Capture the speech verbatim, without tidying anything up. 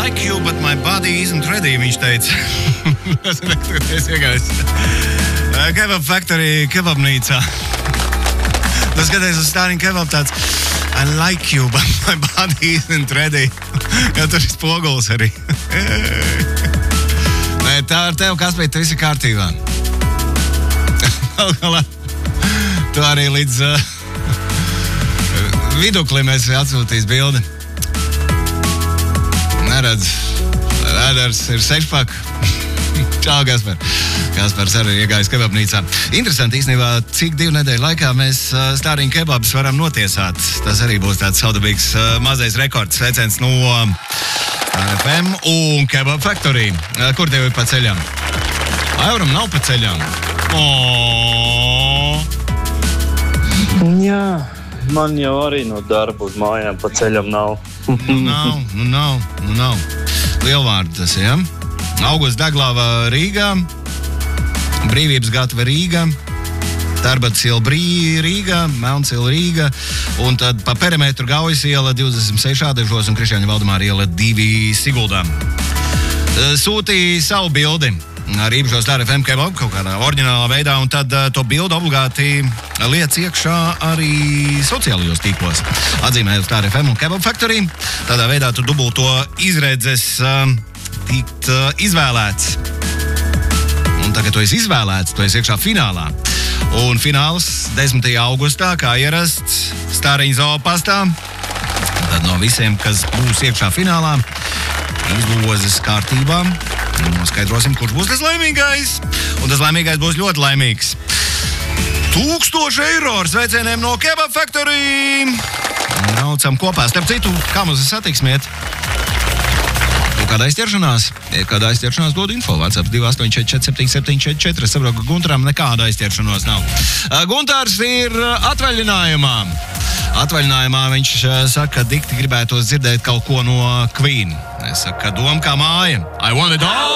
like you, but my body isn't ready, viņš teica. Es nekatoties iegājis. Kebab Factory, kebabnīcā. Tas skaties uz Stāriņu kebab tāds I like you, but my body isn't ready. Jā, tur ir spogulis arī. Nē, tā ar tevi, Kaspīt, tu visi kārtībā. Tu arī līdz uh, viduklim esi atsūtījis bildi. Neredz, rēdars ir sešpak. Čau, Kaspar. Kaspars arī iegājis kebabnīcā. Interesanti īstenībā, cik divu nedēļu laikā mēs uh, Stāriņu kebabus varam notiesāt. Tas arī būs tāds saudabīgs uh, mazais rekords. Sveiciens no Star F M un Kebab Factory. Uh, kur tev ir pa ceļām? Aivaram nav pa ceļām. Oh. Jā, man jau arī no darba uz mājām pa ceļam nav. Nu nav, nu nav, nu nav. Lielvārdi tas, jā? Ja? Augusts Daglava Rīgā, Brīvības gatava Rīga, Tarbats iela Brī Rīga, Melns iela Rīga, un tad pa perimetru Gaujas iela divdesmit seši Ādažos un Krišjāņa Valdemāra iela divi Siguldā. Sūtīja savu bildi ar īpašo Star F M kebabu kaut kādā oriģinālā veidā, un tad uh, to bildu obligāti liec iekšā arī sociālajos tīklos. Atzīmēju Star F M un Kebab Factory. Tādā veidā tu dubulto izredzes uh, tikt uh, izvēlēts. Un tagad tu esi izvēlēts, tu esi iekšā finālā. Un fināls desmitajā augustā, kā ierasts Stāriņu zoopastā. Tad no visiem, kas būs iekšā finālā, izlozes kārtībā. Noskaidrosim, kurš būs tas laimīgais. Un tas laimīgais būs ļoti laimīgs. Tūkstoši eiro ar sveicieniem no Kebab Factory. Braucam kopā. Starp citu, kā mums ir satiksmiet? Kāda aizķeršanās? Kāda aizķeršanās dod info? WhatsApp divi astoņi četri četri septiņi septiņi četri četri. Es saprotu, ka Guntaram nekāda aizķeršanās nav. Guntārs ir atvaļinājumā. Atvaļinājumā viņš saka, ka dikti gribētos dzirdēt kaut ko no Queen. Es saku, ka doma kā māja. I want it all!